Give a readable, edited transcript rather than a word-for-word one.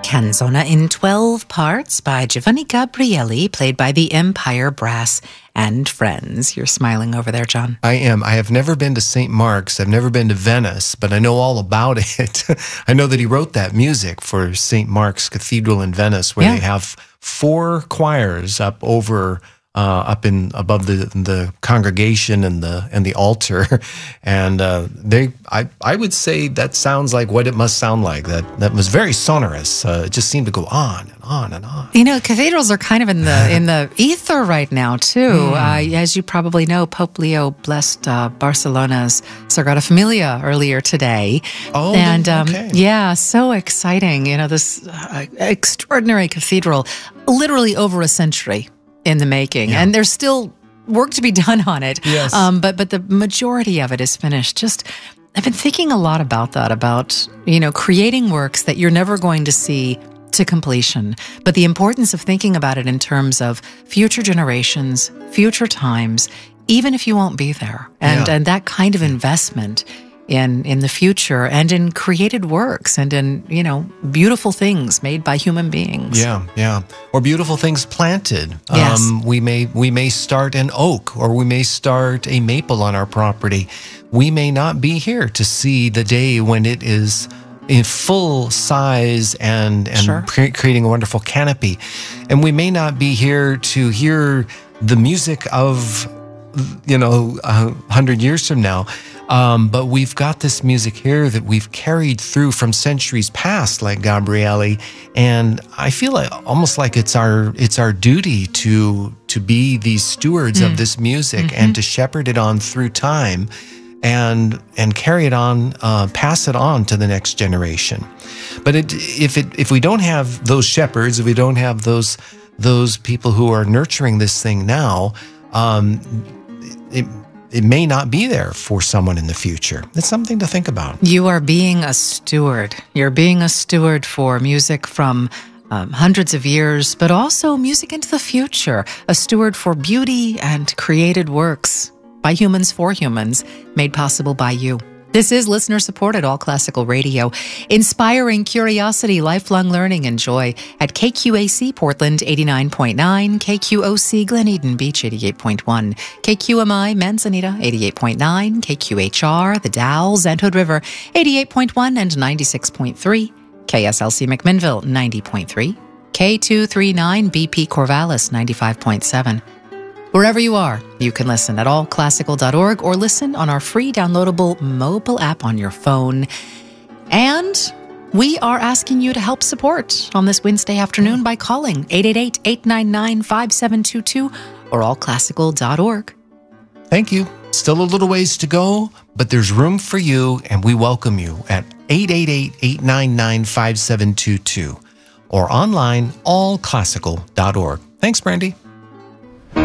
Canzona in 12 parts by Giovanni Gabrieli, played by the Empire Brass and Friends. You're smiling over there, John. I am. I have never been to St. Mark's. I've never been to Venice, but I know all about it. I know that he wrote that music for St. Mark's Cathedral in Venice, where they have 4 choirs up over above the congregation and the altar, and I would say that sounds like what it must sound like. That was very sonorous. It just seemed to go on and on and on. You know, cathedrals are kind of in the ether right now too. As you probably know, Pope Leo blessed Barcelona's Sagrada Familia earlier today. Oh, and okay. Yeah, so exciting. You know, this extraordinary cathedral, literally over a century in the making, and there's still work to be done on it. Yes. But the majority of it is finished. I've been thinking a lot about that, about, you know, creating works that you're never going to see to completion, but the importance of thinking about it in terms of future generations, future times, even if you won't be there, and that kind of investment in the future and in created works and in, you know, beautiful things made by human beings. Yeah. Or beautiful things planted. Yes. We may start an oak, or we may start a maple on our property. We may not be here to see the day when it is in full size and Sure. creating a wonderful canopy. And we may not be here to hear the music of, you know, 100 years from now. But we've got this music here that we've carried through from centuries past, like Gabrieli, and I feel almost like it's our duty to be these stewards of this music and to shepherd it on through time, and carry it on, pass it on to the next generation. But if we don't have those shepherds, if we don't have those people who are nurturing this thing now, it may not be there for someone in the future. It's something to think about. You are being a steward. You're being a steward for music from hundreds of years, but also music into the future. A steward for beauty and created works by humans for humans, made possible by you. This is listener-supported All Classical Radio, inspiring curiosity, lifelong learning, and joy at KQAC Portland 89.9, KQOC Glen Beach 88.1, KQMI Manzanita 88.9, KQHR The Dalles and Hood River 88.1 and 96.3, KSLC McMinnville 90.3, K239 BP Corvallis 95.7. Wherever you are, you can listen at allclassical.org or listen on our free downloadable mobile app on your phone. And we are asking you to help support on this Wednesday afternoon by calling 888-899-5722 or allclassical.org. Thank you. Still a little ways to go, but there's room for you, and we welcome you at 888-899-5722 or online allclassical.org. Thanks, Brandy.